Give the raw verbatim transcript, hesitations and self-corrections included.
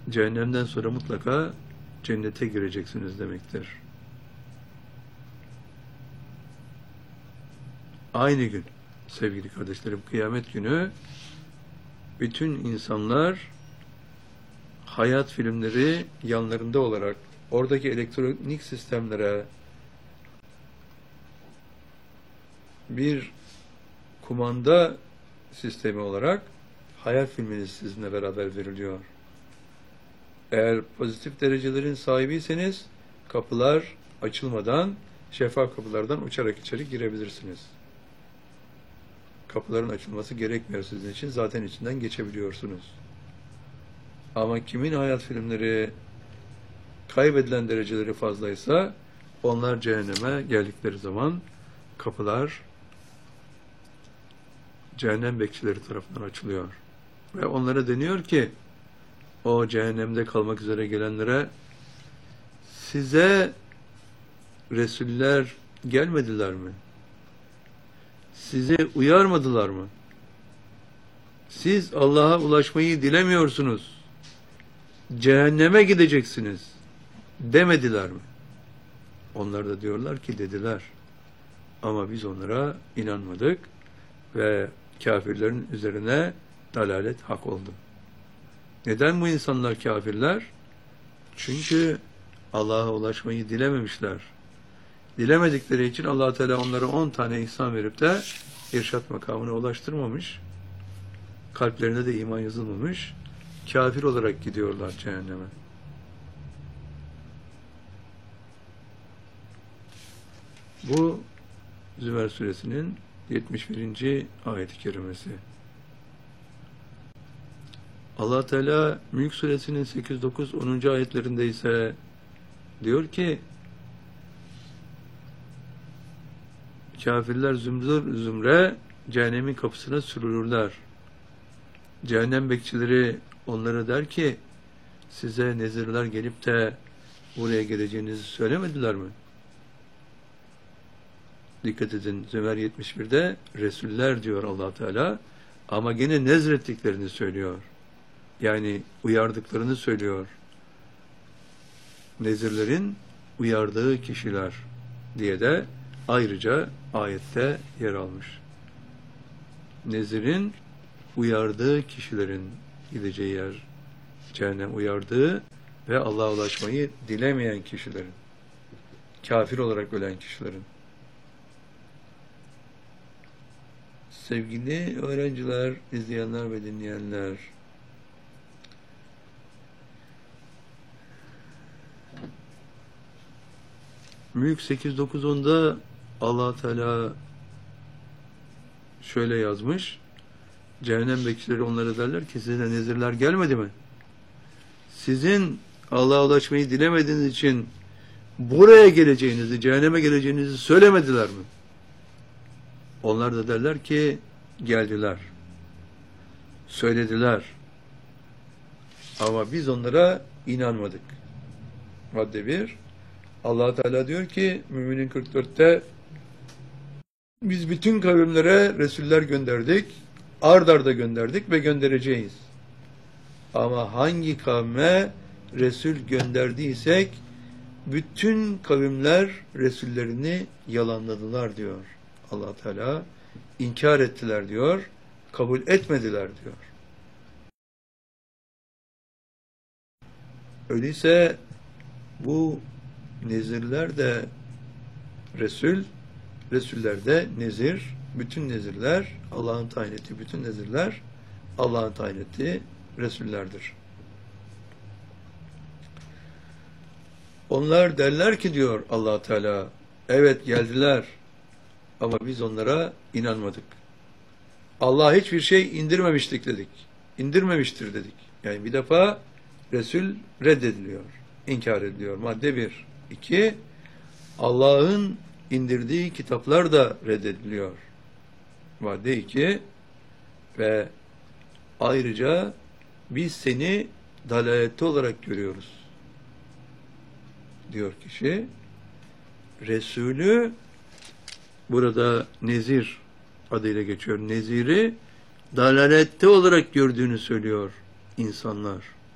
cehennemden sonra mutlaka cennete gireceksiniz demektir. Aynı gün sevgili kardeşlerim, kıyamet günü bütün insanlar hayat filmleri yanlarında olarak oradaki elektronik sistemlere bir kumanda sistemi olarak hayat filminiz sizinle beraber veriliyor. Eğer pozitif derecelerin sahibiyseniz kapılar açılmadan şeffaf kapılardan uçarak içeri girebilirsiniz. Kapıların açılması gerekmiyor sizin için. Zaten içinden geçebiliyorsunuz. Ama kimin hayat filmleri kaybedilen dereceleri fazlaysa onlar cehenneme geldikleri zaman kapılar cehennem bekçileri tarafından açılıyor. Ve onlara deniyor ki o cehennemde kalmak üzere gelenlere size Resuller gelmediler mi? Sizi uyarmadılar mı? Siz Allah'a ulaşmayı dilemiyorsunuz. Cehenneme gideceksiniz demediler mi? Onlar da diyorlar ki dediler. Ama biz onlara inanmadık ve kafirlerin üzerine dalalet hak oldu. Neden bu insanlar kafirler? Çünkü Allah'a ulaşmayı dilememişler. Dilemedikleri için Allah Teala onlara on tane ihsan verip de irşat makamına ulaştırmamış. Kalplerine de iman yazılmamış. Kafir olarak gidiyorlar cehenneme. Bu Zümer suresinin yetmiş birinci ayet-i kerimesi. Allah Teala Mülk suresinin sekiz, dokuz, onuncu ayetlerinde ise diyor ki kafirler zümrür zümre cehennemin kapısına sürülürler. Cehennem bekçileri onlara der ki size nezirler gelip de buraya geleceğinizi söylemediler mi? Dikkat edin, Zümer yetmiş birde Resuller diyor Allah Teala ama gene nezrettiklerini söylüyor. Yani uyardıklarını söylüyor. Nezirlerin uyardığı kişiler diye de ayrıca ayette yer almış. Nezirin uyardığı kişilerin gideceği yer cehennem, uyardığı ve Allah'a ulaşmayı dilemeyen kişilerin, kafir olarak ölen kişilerin. Sevgili öğrenciler, izleyenler ve dinleyenler, Mülk sekiz, dokuz, onda Allah Teala şöyle yazmış. Cehennem bekçileri onlara derler ki size nezirler gelmedi mi? Sizin Allah'a ulaşmayı dilemediğiniz için buraya geleceğinizi, cehenneme geleceğinizi söylemediler mi? Onlar da derler ki geldiler. Söylediler. Ama biz onlara inanmadık. Madde bir. Allah Teala diyor ki Müminin kırk dörtte biz bütün kavimlere Resuller gönderdik, ard arda gönderdik ve göndereceğiz. Ama hangi kavme Resul gönderdiysek bütün kavimler Resullerini yalanladılar diyor Allah Teala. İnkar ettiler diyor, kabul etmediler diyor. Öyleyse bu nezirler de Resul, Resuller de nezir, bütün nezirler Allah'ın tayin ettiği bütün nezirler Allah'ın tayin ettiği Resullerdir. Onlar derler ki diyor Allah Teala, evet geldiler ama biz onlara inanmadık. Allah hiçbir şey indirmemiştik dedik. İndirmemiştir dedik. Yani bir defa Resul reddediliyor, inkar ediliyor. Madde bir. İki, Allah'ın indirdiği kitaplar da reddediliyor. Madde iki. Ve ayrıca biz seni dalalette olarak görüyoruz diyor kişi. Resulü burada nezir adıyla geçiyor. Neziri dalalette olarak gördüğünü söylüyor insanlar.